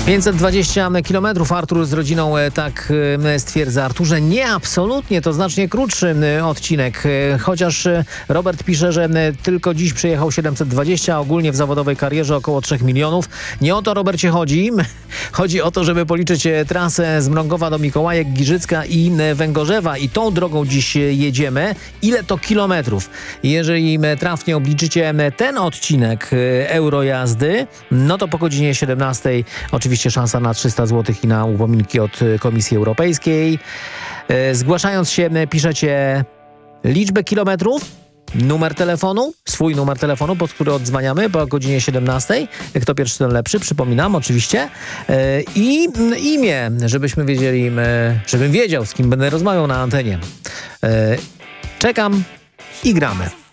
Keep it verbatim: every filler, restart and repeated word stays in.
pięćset dwadzieścia kilometrów. Artur z rodziną tak stwierdza. Arturze, nie, absolutnie, to znacznie krótszy odcinek. Chociaż Robert pisze, że tylko dziś przejechał siedemset dwadzieścia, a ogólnie w zawodowej karierze około trzech milionów. Nie o to, Robercie, chodzi. Chodzi o to, żeby policzyć trasę z Mrągowa do Mikołajek, Giżycka i Węgorzewa. I tą drogą dziś jedziemy. Ile to kilometrów? Jeżeli trafnie obliczycie ten odcinek Eurojazdy, no to po godzinie siedemnastej oczywiście szansa na trzysta złotych i na upominki od Komisji Europejskiej. Zgłaszając się, piszecie liczbę kilometrów, numer telefonu, swój numer telefonu, pod który odzwaniamy po godzinie siedemnastej. Kto pierwszy, ten lepszy, przypominam oczywiście. I imię, żebyśmy wiedzieli, żebym wiedział, z kim będę rozmawiał na antenie. Czekam i gramy.